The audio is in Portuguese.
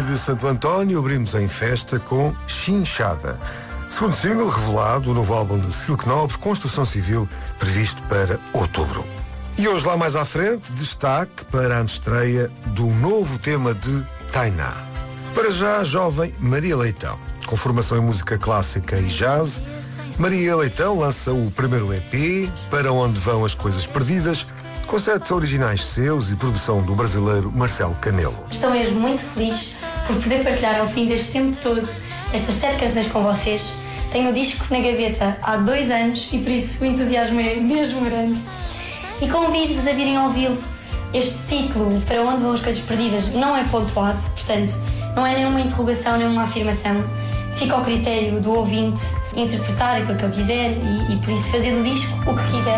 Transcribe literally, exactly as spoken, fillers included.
de Santo António, abrimos em festa com Chinchada. Segundo single revelado, o novo álbum de Silk Nobre, Construção Civil, previsto para outubro. E hoje, lá mais à frente, destaque para a estreia do novo tema de Tainá. Para já, a jovem Maria Leitão. Com formação em música clássica e jazz, Maria Leitão lança o primeiro E P, Para Onde Vão as Coisas Perdidas, com sete originais seus e produção do brasileiro Marcelo Canelo. Estou mesmo muito feliz por poder partilhar ao fim deste tempo todo estas sete canções com vocês. Tenho o disco na gaveta há dois anos e por isso o entusiasmo é mesmo grande. E convido-vos a virem ouvi-lo. Este título, Para Onde Vão as Coisas Perdidas, não é pontuado, portanto, não é nenhuma interrogação, nenhuma afirmação. Fica ao critério do ouvinte interpretar aquilo que ele quiser e, e por isso fazer do disco o que quiser.